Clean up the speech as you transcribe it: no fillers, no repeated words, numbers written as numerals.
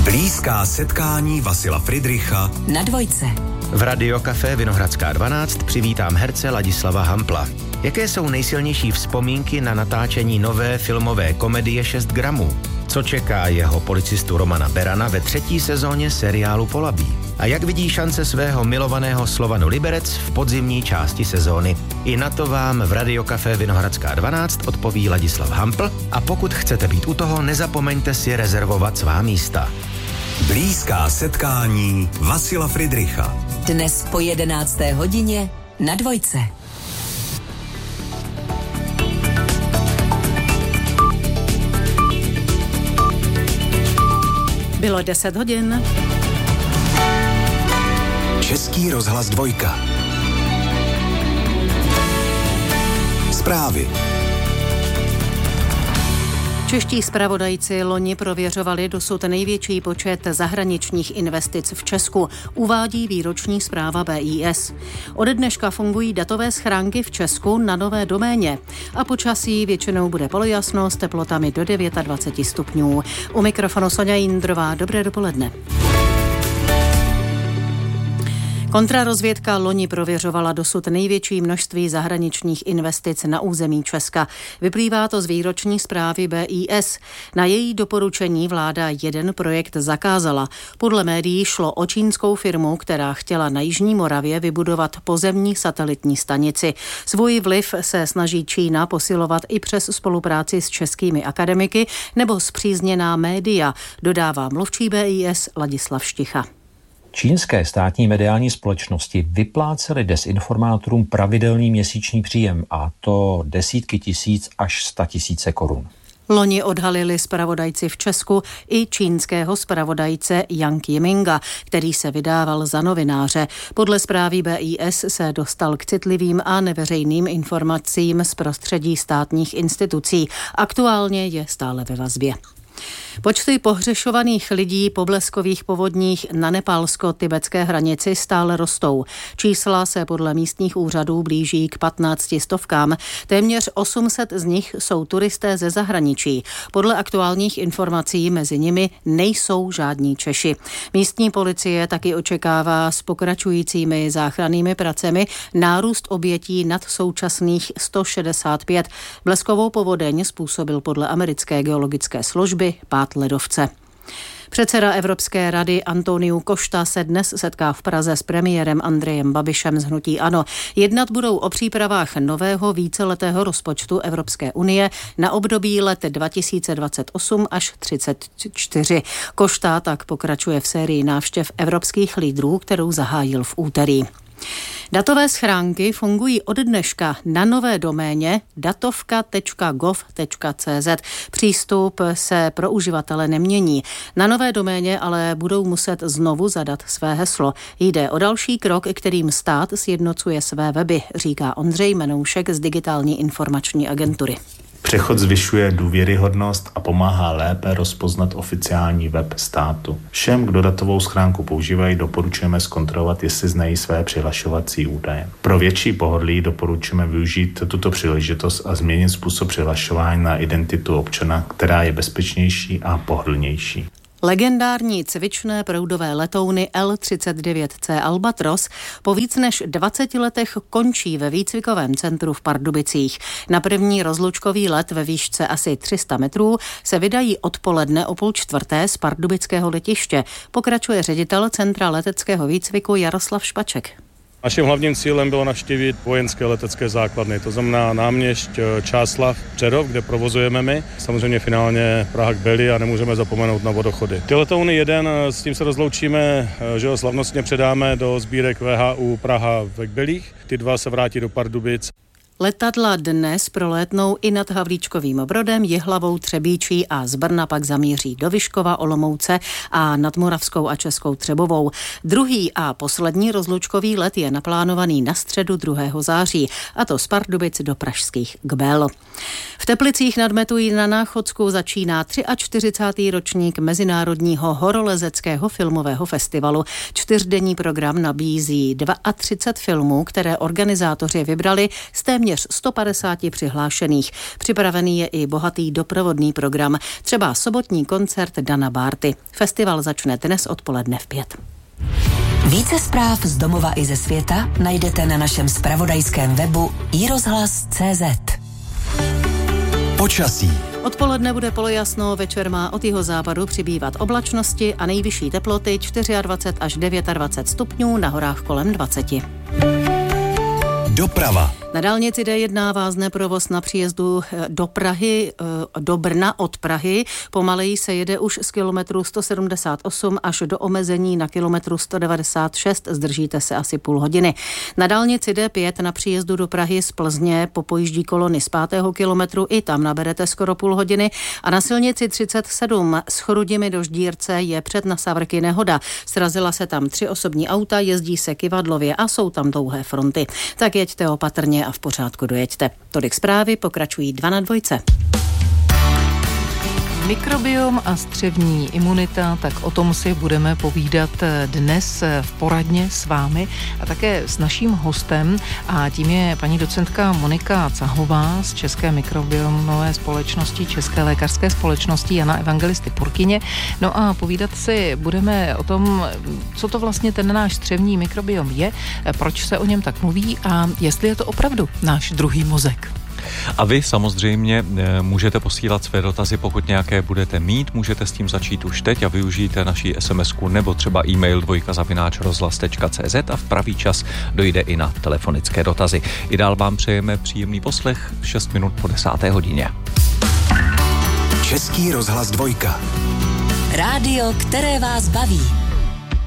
Blízká setkání Vasila Fridricha na Dvojce. V Radio Café Vinohradská 12 přivítám herce Ladislava Hampla. Jaké jsou nejsilnější vzpomínky na natáčení nové filmové komedie 6 gramů? Co čeká jeho policistu Romana Berana ve 3. sezóně seriálu Polabí? A jak vidí šance svého milovaného Slovanu Liberec v podzimní části sezóny? I na to vám v Radio Café Vinohradská 12 odpoví Ladislav Hampl a pokud chcete být u toho, nezapomeňte si rezervovat svá místa. Blízká setkání Vasila Fridricha. Dnes po 11. hodině na Dvojce. Bylo 10 hodin. Český rozhlas 2. Zprávy. Čeští zpravodajci loni prověřovali dosud největší počet zahraničních investic v Česku, uvádí výroční zpráva BIS. Ode dneška fungují datové schránky v Česku na nové doméně a počasí většinou bude polojasno s teplotami do 29 stupňů. U mikrofonu Soňa Jindrová, dobré dopoledne. Kontrarozvědka loni prověřovala dosud největší množství zahraničních investic na území Česka. Vyplývá to z výroční zprávy BIS. Na její doporučení vláda jeden projekt zakázala. Podle médií šlo o čínskou firmu, která chtěla na Jižní Moravě vybudovat pozemní satelitní stanici. Svůj vliv se snaží Čína posilovat i přes spolupráci s českými akademiky nebo spřízněná média, dodává mluvčí BIS Ladislav Šticha. Čínské státní mediální společnosti vyplácely dezinformátorům pravidelný měsíční příjem, a to desítky tisíc až 100 000 korun. Loni odhalili zpravodajci v Česku i čínského zpravodajce Yang Yiminga, který se vydával za novináře. Podle zprávy BIS se dostal k citlivým a neveřejným informacím z prostředí státních institucí. Aktuálně je stále ve vazbě. Počty pohřešovaných lidí po bleskových povodních na nepálsko-tibetské hranici stále rostou. Čísla se podle místních úřadů blíží k 1500. Téměř 800 z nich jsou turisté ze zahraničí. Podle aktuálních informací mezi nimi nejsou žádní Češi. Místní policie taky očekává s pokračujícími záchrannými pracemi nárůst obětí nad současných 165. Bleskovou povodeň způsobil podle americké geologické služby pád ledovce. Předseda Evropské rady Antoniu Costa se dnes setká v Praze s premiérem Andrejem Babišem z hnutí ANO. Jednat budou o přípravách nového víceletého rozpočtu Evropské unie na období let 2028 až 2034. Costa tak pokračuje v sérii návštěv evropských lídrů, kterou zahájil v úterý. Datové schránky fungují od dneška na nové doméně datovka.gov.cz. Přístup se pro uživatele nemění. Na nové doméně ale budou muset znovu zadat své heslo. Jde o další krok, kterým stát sjednocuje své weby, říká Ondřej Menoušek z Digitální informační agentury. Přechod zvyšuje důvěryhodnost a pomáhá lépe rozpoznat oficiální web státu. Všem, kdo datovou schránku používají, doporučujeme zkontrolovat, jestli znají své přihlašovací údaje. Pro větší pohodlí doporučujeme využít tuto příležitost a změnit způsob přihlašování na identitu občana, která je bezpečnější a pohodlnější. Legendární cvičné proudové letouny L-39C Albatros po víc než 20 letech končí ve výcvikovém centru v Pardubicích. Na první rozlučkový let ve výšce asi 300 metrů se vydají odpoledne o 3:30 z pardubického letiště. Pokračuje ředitel Centra leteckého výcviku Jaroslav Špaček. Naším hlavním cílem bylo navštívit vojenské letecké základny, to znamená Náměšť, Čáslav, Přerov, kde provozujeme my, samozřejmě finálně Praha k Beli a nemůžeme zapomenout na vodochody. Ty letouny jeden, s tím se rozloučíme, že ho slavnostně předáme do sbírek VHU Praha ve Kbelích, ty dva se vrátí do Pardubic. Letadla dnes prolétnou i nad Havlíčkovým Brodem, Jihlavou, Třebíčí a z Brna pak zamíří do Vyškova, Olomouce a nad Moravskou a Českou Třebovou. Druhý a poslední rozlučkový let je naplánovaný na středu 2. září, a to z Pardubic do pražských Kbel. V Teplicích nad Metují na Náchodsku začíná 43. ročník Mezinárodního horolezeckého filmového festivalu. 4denní program nabízí 32 filmů, které organizátoři vybrali z téměř téměř 150 přihlášených. Připravený je i bohatý doprovodný program, třeba sobotní koncert Dana Bárty. Festival začne dnes odpoledne v 5. Více zpráv z domova i ze světa najdete na našem zpravodajském webu iRozhlas.cz. Počasí. Odpoledne bude polojasno, večer má od jihozápadu přibývat oblačnosti a nejvyšší teploty 24 až 29 stupňů, na horách kolem 20. Doprava. Na dálnici D1 vázne provoz na příjezdu do Prahy, do Brna od Prahy. Pomaleji se jede už z kilometru 178 až do omezení na kilometru 196. Zdržíte se asi půl hodiny. Na dálnici D5 na příjezdu do Prahy z Plzně po pojíždí kolony z 5. kilometru i tam naberete skoro půl hodiny. A na silnici 37 z Chrudimi do Ždírce je před Nasavrky nehoda. Srazila se tam 3 osobní auta, jezdí se kyvadlově a jsou tam dlouhé fronty. Tak jeďte opatrně a v pořádku dojeďte. Tolik zprávy, pokračují 2 na 2. Mikrobiom a střevní imunita, tak o tom si budeme povídat dnes v poradně s vámi a také s naším hostem a tím je paní docentka Monika Cahová z České mikrobiomové společnosti, České lékařské společnosti Jana Evangelisty Purkyně. No a povídat si budeme o tom, co to vlastně ten náš střevní mikrobiom je, proč se o něm tak mluví a jestli je to opravdu náš druhý mozek. A vy samozřejmě můžete posílat své dotazy, pokud nějaké budete mít, můžete s tím začít už teď a využijte naší SMS-ku nebo třeba e-mail dvojka@rozhlas.cz a v pravý čas dojde i na telefonické dotazy. I dál vám přejeme příjemný poslech 6 minut po 10. hodině. Český rozhlas 2. Rádio, které vás baví.